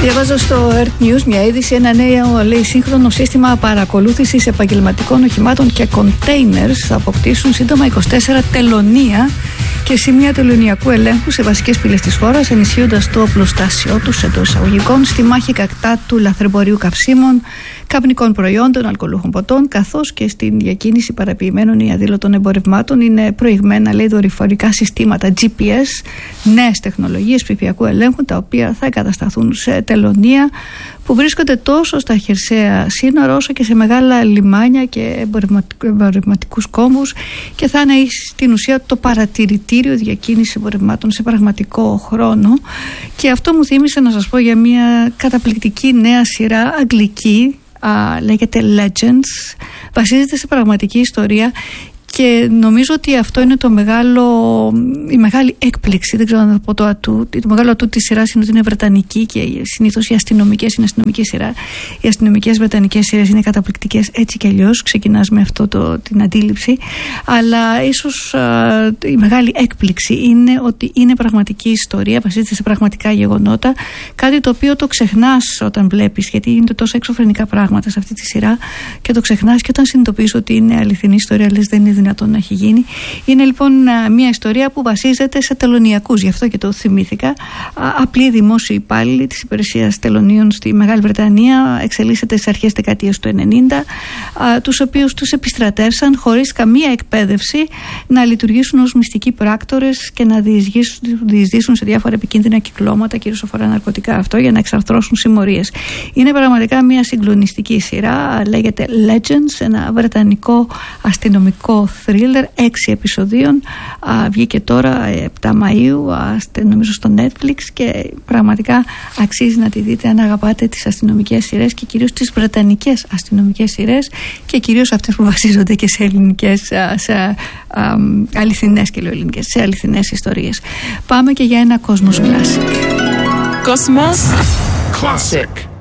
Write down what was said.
Διαβάζω στο Earth News μια είδηση, ένα νέο λέει σύγχρονο σύστημα παρακολούθησης επαγγελματικών οχημάτων και containers θα αποκτήσουν σύντομα 24 τελωνεία και σημεία τελωνειακού ελέγχου σε βασικές πύλες της χώρας, ενισχύοντας το οπλοστάσιο τους εντός εισαγωγικών στη μάχη κατά του λαθρεμπορίου καυσίμων, καπνικών προϊόντων, αλκοολούχων ποτών, καθώς και στην διακίνηση παραποιημένων ή αδήλωτων εμπορευμάτων. Είναι προηγμένα, λέει, δορυφορικά συστήματα GPS, νέες τεχνολογίες ψηφιακού ελέγχου, τα οποία θα εγκατασταθούν σε τελωνεία που βρίσκονται τόσο στα χερσαία σύνορα όσο και σε μεγάλα λιμάνια και εμπορευματικούς κόμβους και θα είναι στην ουσία το παρατηρητήριο διακίνηση εμπορευμάτων σε πραγματικό χρόνο. Και αυτό μου θύμισε να σας πω για μια καταπληκτική νέα σειρά αγγλική, λέγεται Legends, βασίζεται σε πραγματική ιστορία. Και νομίζω ότι αυτό είναι η μεγάλη έκπληξη. Δεν ξέρω να πω το ατού. Το μεγάλο ατού της σειράς είναι ότι είναι βρετανική και συνήθως οι αστυνομικές είναι αστυνομική σειρά. Οι αστυνομικές βρετανικές σειρές είναι καταπληκτικές έτσι κι αλλιώς. Ξεκινάς με αυτό την αντίληψη. Αλλά ίσως η μεγάλη έκπληξη είναι ότι είναι πραγματική ιστορία, βασίζεται σε πραγματικά γεγονότα. Κάτι το οποίο το ξεχνάς όταν βλέπεις, γιατί είναι τόσο εξωφρενικά πράγματα σε αυτή τη σειρά και το ξεχνάς και όταν συνειδητοποιείς ότι είναι αληθινή ιστορία, λες δεν είναι δυνατόν να έχει γίνει. Είναι λοιπόν μια ιστορία που βασίζεται σε τελωνειακούς, γι' αυτό και το θυμήθηκα. Απλοί δημόσιοι υπάλληλοι της υπηρεσίας τελωνίων στη Μεγάλη Βρετανία, εξελίσσεται στις αρχές δεκαετίας του 90, τους οποίους τους επιστρατεύσαν χωρίς καμία εκπαίδευση να λειτουργήσουν ως μυστικοί πράκτορες και να διεισδύσουν σε διάφορα επικίνδυνα κυκλώματα, κυρίως αφορά ναρκωτικά αυτό, για να εξαρθρώσουν συμμορίες. Είναι πραγματικά μια συγκλονιστική σειρά, λέγεται Legends, ένα βρετανικό αστυνομικό thriller 6 επεισοδίων, βγήκε τώρα 7 Μαΐου νομίζω στο Netflix και πραγματικά αξίζει να τη δείτε αν αγαπάτε τις αστυνομικές σειρές και κυρίως τις βρετανικές αστυνομικές σειρές και κυρίως αυτές που βασίζονται και σε ελληνικές, σε αληθινές και λέω ελληνικές, σε αληθινές ιστορίες. Πάμε και για ένα Cosmos Classic. Cosmos Classic.